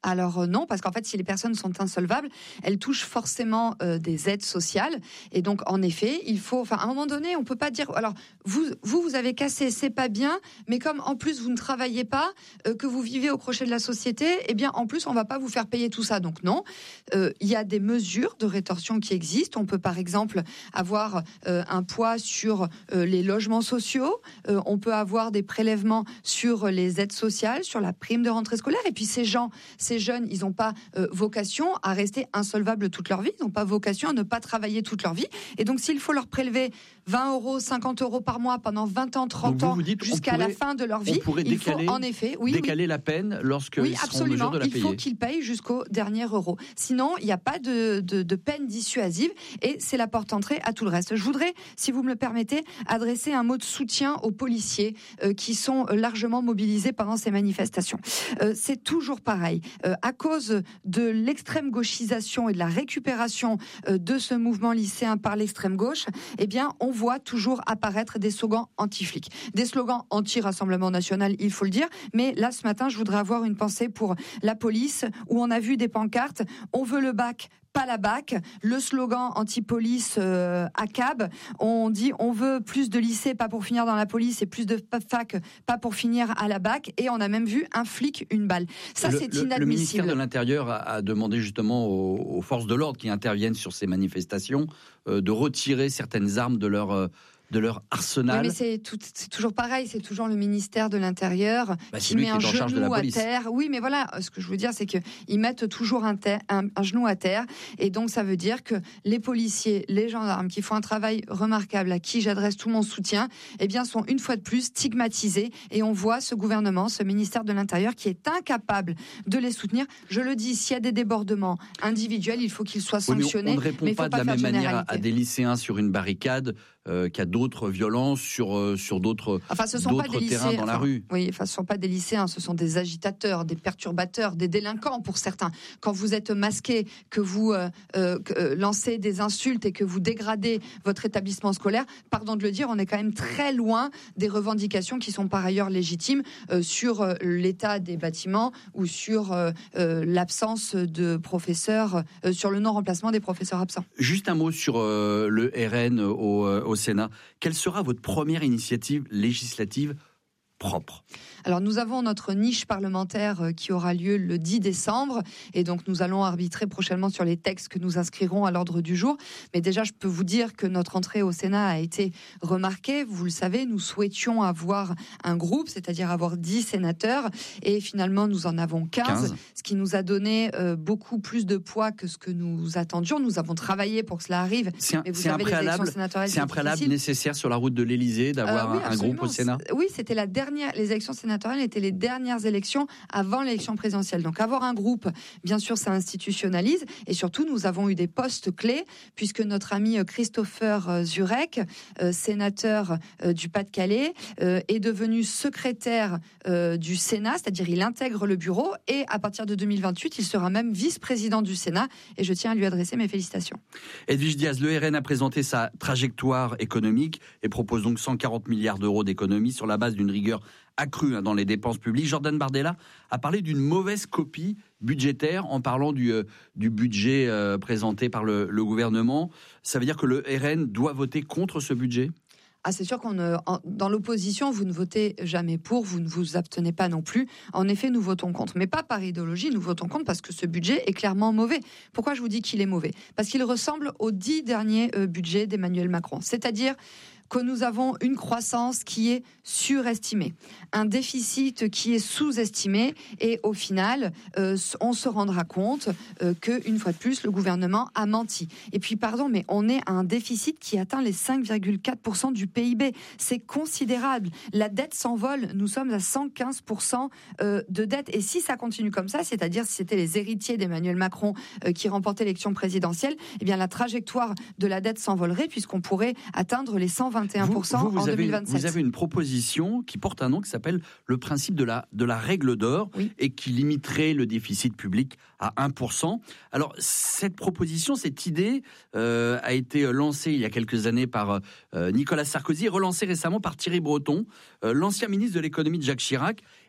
S2: Alors euh, non, parce qu'en fait, si les personnes sont insolvables, elles touchent forcément euh, des aides sociales. Et donc, en effet, il faut, enfin, à un moment donné, on peut pas dire, alors vous, vous, vous avez cassé, c'est pas bien, mais comme en plus vous ne travaillez pas, euh, que vous vivez au crochet de la société, eh bien, en plus, on va pas vous faire payer tout ça. Donc non, euh, il y a des mesures de rétorsion qui existent. On peut par exemple avoir euh, un poids sur euh, les logements sociaux. Euh, on peut avoir des prélèvements sur les aides sociales, sur la prime de rentrée scolaire. Et puis ces gens, ces jeunes, ils n'ont pas euh, vocation à rester insolvables toute leur vie. Ils n'ont pas vocation à ne pas travailler toute leur vie. Et donc s'il faut leur prélever vingt euros, cinquante euros par mois pendant vingt ans, trente
S5: vous,
S2: ans,
S5: vous dites,
S2: jusqu'à
S5: pourrait,
S2: la fin de leur vie,
S5: il
S2: décaler,
S5: faut
S2: en effet, oui,
S5: décaler
S2: oui.
S5: la peine lorsqu'ils
S2: oui,
S5: seront en mesure de la payer.
S2: Il faut qu'ils payent jusqu'au dernier euro. Sinon, il n'y a pas de, de, de peine dissuasive et c'est la porte-entrée à tout le reste. Je voudrais, si vous me le permettez, adresser un mot de soutien aux policiers euh, qui sont largement mobilisés pendant ces manifestations. Euh, c'est toujours pareil. Euh, à cause de l'extrême gauchisation et de la récupération euh, de ce mouvement lycéen par l'extrême gauche, eh bien, on voit toujours apparaître des slogans anti-flics, des slogans anti-Rassemblement national, il faut le dire. Mais là, ce matin, je voudrais avoir une pensée pour la police, où on a vu des pancartes « On veut le bac ». Pas la B A C, le slogan anti-police euh, à C A B, on dit on veut plus de lycées, pas pour finir dans la police, et plus de fac, pas pour finir à la B A C, et on a même vu un flic, une balle. Ça,
S5: le,
S2: c'est
S5: le,
S2: inadmissible.
S5: Le ministère de l'Intérieur a, a demandé justement aux, aux forces de l'ordre qui interviennent sur ces manifestations euh, de retirer certaines armes de leur... Euh, de leur arsenal.
S2: Oui, mais c'est, tout, c'est toujours pareil, c'est toujours le ministère de l'Intérieur
S5: bah,
S2: qui met un genou à terre. Oui, mais voilà, ce que je veux dire, c'est qu'ils mettent toujours un, ter- un, un genou à terre, et donc ça veut dire que les policiers, les gendarmes, qui font un travail remarquable, à qui j'adresse tout mon soutien, eh bien, sont une fois de plus stigmatisés, et on voit ce gouvernement, ce ministère de l'Intérieur, qui est incapable de les soutenir. Je le dis, s'il y a des débordements individuels, il faut qu'ils soient sanctionnés.
S5: Oui, mais on ne répond
S2: mais
S5: pas de la même manière à des lycéens sur une barricade euh, qu'à d'autres violences sur, euh, sur d'autres,
S2: enfin, ce sont
S5: d'autres
S2: pas des
S5: terrains
S2: lycéens,
S5: dans la
S2: enfin,
S5: rue.
S2: Oui, enfin, ce ne sont pas des lycéens, ce sont des agitateurs, des perturbateurs, des délinquants pour certains. Quand vous êtes masqué, que vous euh, euh, lancez des insultes et que vous dégradez votre établissement scolaire, pardon de le dire, on est quand même très loin des revendications qui sont par ailleurs légitimes euh, sur euh, l'état des bâtiments ou sur euh, euh, l'absence de professeurs, euh, sur le non-remplacement des professeurs absents.
S5: Juste un mot sur euh, le R N au, euh, au Sénat. Quelle sera votre première initiative législative propre?
S2: Alors nous avons notre niche parlementaire qui aura lieu le dix décembre, et donc nous allons arbitrer prochainement sur les textes que nous inscrirons à l'ordre du jour. Mais déjà, je peux vous dire que notre entrée au Sénat a été remarquée. Vous le savez, nous souhaitions avoir un groupe, c'est-à-dire avoir dix sénateurs, et finalement nous en avons quinze, quinze. Ce qui nous a donné euh, beaucoup plus de poids que ce que nous attendions. Nous avons travaillé pour que cela arrive.
S5: C'est un,
S2: mais vous
S5: c'est
S2: savez,
S5: un préalable, c'est un préalable nécessaire sur la route de l'Élysée d'avoir euh, oui, un, un groupe au Sénat.
S2: Oui, c'était la dernière. Les élections sénatoriales étaient les dernières élections avant l'élection présidentielle. Donc avoir un groupe, bien sûr, ça institutionnalise. Et surtout, nous avons eu des postes clés, puisque notre ami Christopher Zurek, euh, sénateur euh, du Pas-de-Calais, euh, est devenu secrétaire euh, du Sénat, c'est-à-dire il intègre le bureau, et à partir de deux mille vingt-huit, il sera même vice-président du Sénat. Et je tiens à lui adresser mes félicitations.
S5: Edwige Diaz, le R N a présenté sa trajectoire économique et propose donc cent quarante milliards d'euros d'économies sur la base d'une rigueur accrue dans les dépenses publiques. Jordan Bardella a parlé d'une mauvaise copie budgétaire en parlant du, euh, du budget euh, présenté par le, le gouvernement. Ça veut dire que le R N doit voter contre ce budget ?
S2: Ah, c'est sûr qu'on euh, dans l'opposition, vous ne votez jamais pour, vous ne vous abstenez pas non plus. En effet, nous votons contre, mais pas par idéologie. Nous votons contre parce que ce budget est clairement mauvais. Pourquoi je vous dis qu'il est mauvais ? Parce qu'il ressemble aux dix derniers euh, budgets d'Emmanuel Macron, c'est-à-dire que nous avons une croissance qui est surestimée, un déficit qui est sous-estimé, et au final, euh, on se rendra compte euh, qu'une fois de plus, le gouvernement a menti. Et puis, pardon, mais on est à un déficit qui atteint les cinq virgule quatre pour cent du P I B. C'est considérable. La dette s'envole. Nous sommes à cent quinze pour cent euh, de dette. Et si ça continue comme ça, c'est-à-dire si c'était les héritiers d'Emmanuel Macron euh, qui remportaient l'élection présidentielle, eh bien, la trajectoire de la dette s'envolerait, puisqu'on pourrait atteindre les cent vingt et un pour cent
S5: vous, vous, vous
S2: en
S5: avez,
S2: deux mille vingt-sept.
S5: Vous avez une proposition qui porte un nom qui s'appelle le principe de la, de la règle d'or, oui, et qui limiterait le déficit public à un pour cent. Alors, cette proposition, cette idée euh, a été lancée il y a quelques années par euh, Nicolas Sarkozy, relancée récemment par Thierry Breton, euh, l'ancien ministre de l'économie de Jacques Chirac.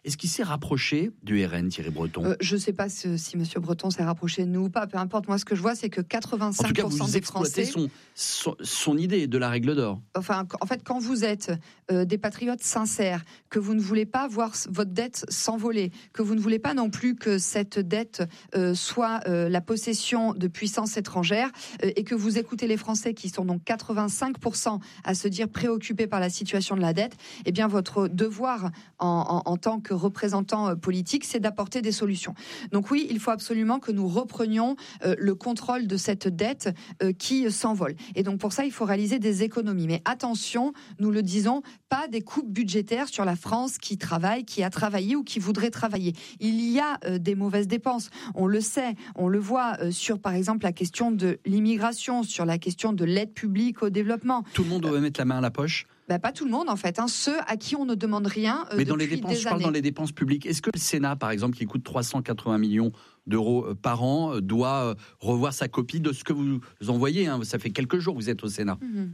S5: Est-ce qu'il s'est rapproché du R N, Thierry Breton?
S2: euh, Je ne sais pas si, si M. Breton s'est rapproché de nous ou pas, peu importe. Moi, ce que je vois, c'est que quatre-vingt-cinq pour cent
S5: en tout cas, vous
S2: des
S5: exploitez
S2: Français...
S5: son, son, son idée de la règle d'or.
S2: Enfin, en fait, quand vous êtes euh, des patriotes sincères, que vous ne voulez pas voir votre dette s'envoler, que vous ne voulez pas non plus que cette dette euh, soit euh, la possession de puissances étrangères, euh, et que vous écoutez les Français qui sont donc quatre-vingt-cinq pour cent à se dire préoccupés par la situation de la dette, eh bien, votre devoir en, en, en tant que représentant euh, politique, c'est d'apporter des solutions. Donc oui, il faut absolument que nous reprenions euh, le contrôle de cette dette euh, qui s'envole. Et donc pour ça, il faut réaliser des économies. Mais attention, nous le disons, pas des coupes budgétaires sur la France qui travaille, qui a travaillé ou qui voudrait travailler. Il y a euh, des mauvaises dépenses, on le sait, on le voit euh, sur par exemple la question de l'immigration, sur la question de l'aide publique au développement.
S5: Tout le monde doit mettre la main à la poche?
S2: Ben, pas tout le monde en fait, hein. Ceux à qui on ne demande rien euh,
S5: Mais
S2: depuis
S5: dans les dépenses,
S2: des
S5: je parle
S2: années.
S5: dans les dépenses publiques. Est-ce que le Sénat, par exemple, qui coûte trois cent quatre-vingts millions d'euros par an, doit revoir sa copie de ce que vous envoyez, hein? Ça fait quelques jours que vous êtes au Sénat.
S2: Mmh.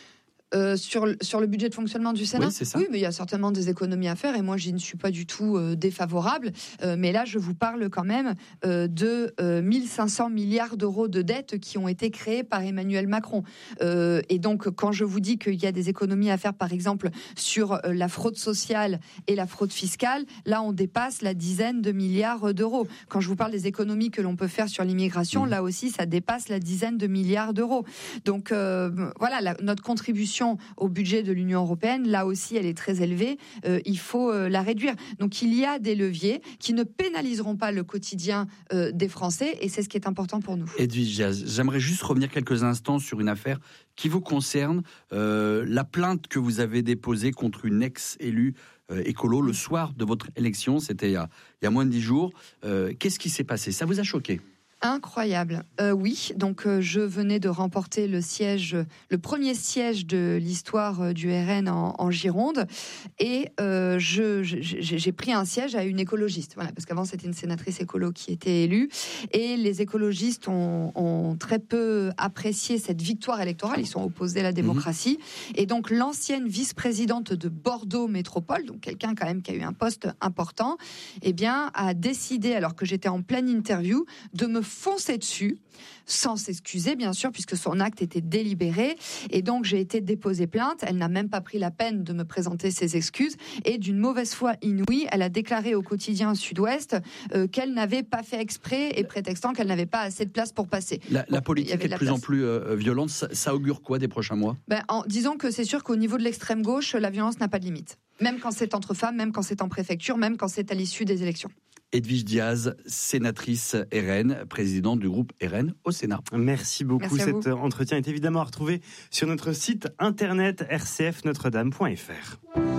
S2: Euh, sur, sur le budget de fonctionnement du Sénat,
S5: oui, c'est ça.
S2: Oui, mais il y a certainement des économies à faire et moi, j'y ne suis pas du tout euh, défavorable. Euh, mais là, je vous parle quand même euh, de euh, mille cinq cents milliards d'euros de dettes qui ont été créées par Emmanuel Macron. Euh, et donc, quand je vous dis qu'il y a des économies à faire, par exemple, sur euh, la fraude sociale et la fraude fiscale, là, on dépasse la dizaine de milliards d'euros. Quand je vous parle des économies que l'on peut faire sur l'immigration, mmh. là aussi, ça dépasse la dizaine de milliards d'euros. Donc, euh, voilà, la, notre contribution au budget de l'Union européenne, là aussi, elle est très élevée. Euh, il faut euh, la réduire. Donc, il y a des leviers qui ne pénaliseront pas le quotidien euh, des Français, et c'est ce qui est important pour nous.
S5: Edwige Diaz, j'aimerais juste revenir quelques instants sur une affaire qui vous concerne, euh, la plainte que vous avez déposée contre une ex-élue euh, écolo le soir de votre élection, c'était il y a, il y a moins de dix jours. Euh, qu'est-ce qui s'est passé? Ça vous a choqué?
S2: Incroyable. Euh, oui, donc euh, je venais de remporter le siège, le premier siège de l'histoire euh, du R N en, en Gironde, et euh, je, je, j'ai pris un siège à une écologiste. Voilà, parce qu'avant c'était une sénatrice écolo qui était élue, et les écologistes ont, ont très peu apprécié cette victoire électorale. Ils sont opposés à la démocratie, mmh. et donc l'ancienne vice-présidente de Bordeaux Métropole, donc quelqu'un quand même qui a eu un poste important, eh bien a décidé, alors que j'étais en pleine interview, de me foncer dessus, sans s'excuser bien sûr, puisque son acte était délibéré, et donc j'ai été déposer plainte. Elle n'a même pas pris la peine de me présenter ses excuses, et d'une mauvaise foi inouïe, elle a déclaré au quotidien Sud-Ouest euh, qu'elle n'avait pas fait exprès, et prétextant qu'elle n'avait pas assez de place pour passer.
S5: La,
S2: bon,
S5: la politique est de, de plus place. en plus euh, violente, ça, ça augure quoi des prochains mois? ben,
S2: en, Disons que c'est sûr qu'au niveau de l'extrême gauche, la violence n'a pas de limite, même quand c'est entre femmes, même quand c'est en préfecture, même quand c'est à l'issue des élections.
S5: Edwige Diaz, sénatrice R N, présidente du groupe R N au Sénat.
S3: Merci beaucoup.
S2: Merci
S3: Cet entretien est évidemment à retrouver sur notre site internet r c f notre dame point f r.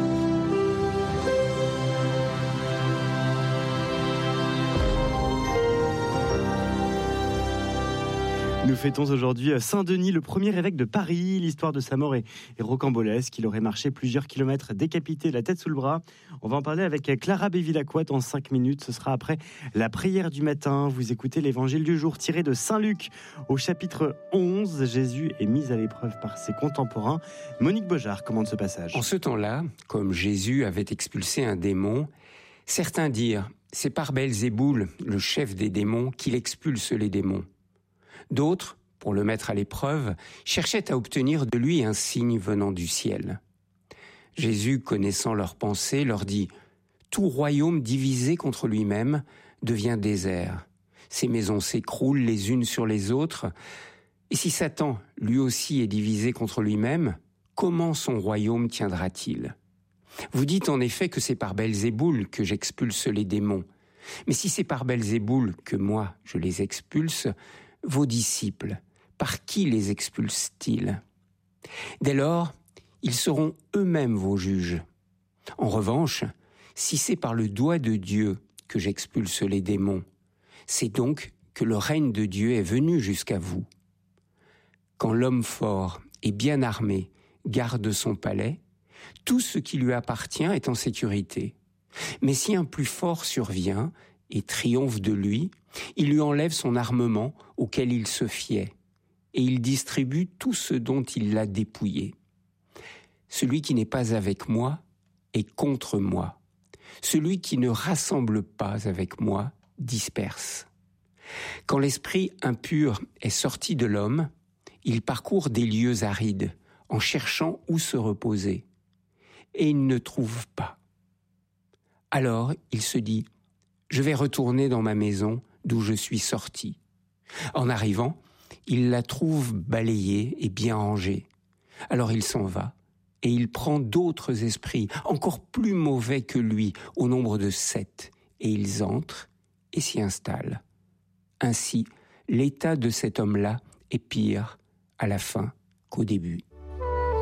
S3: Nous fêtons aujourd'hui Saint-Denis, le premier évêque de Paris. L'histoire de sa mort est, est rocambolesque. Il aurait marché plusieurs kilomètres décapité, la tête sous le bras. On va en parler avec Clara Bévilacqua dans cinq minutes. Ce sera après la prière du matin. Vous écoutez l'évangile du jour tiré de Saint Luc au chapitre onze. Jésus est mis à l'épreuve par ses contemporains. Monique Beaujard commente ce passage.
S1: En ce temps-là, comme Jésus avait expulsé un démon, certains dirent « C'est par Belzéboul, le chef des démons, qu'il expulse les démons ». D'autres, pour le mettre à l'épreuve, cherchaient à obtenir de lui un signe venant du ciel. Jésus, connaissant leurs pensées, leur dit « Tout royaume divisé contre lui-même devient désert. Ses maisons s'écroulent les unes sur les autres. Et si Satan, lui aussi, est divisé contre lui-même, comment son royaume tiendra-t-il ? Vous dites en effet que c'est par Belzéboul que j'expulse les démons. Mais si c'est par Belzéboul que moi, je les expulse, vos disciples, par qui les expulsent-ils ? Dès lors, ils seront eux-mêmes vos juges. En revanche, si c'est par le doigt de Dieu que j'expulse les démons, c'est donc que le règne de Dieu est venu jusqu'à vous. Quand l'homme fort et bien armé garde son palais, tout ce qui lui appartient est en sécurité. Mais si un plus fort survient et triomphe de lui, il lui enlève son armement auquel il se fiait, et il distribue tout ce dont il l'a dépouillé. Celui qui n'est pas avec moi est contre moi. Celui qui ne rassemble pas avec moi disperse. Quand l'esprit impur est sorti de l'homme, il parcourt des lieux arides en cherchant où se reposer. Et il ne trouve pas. Alors il se dit « Je vais retourner dans ma maison d'où je suis sorti ». En arrivant, il la trouve balayée et bien rangée. Alors il s'en va et il prend d'autres esprits, encore plus mauvais que lui, au nombre de sept, et ils entrent et s'y installent. Ainsi, l'état de cet homme-là est pire à la fin qu'au début.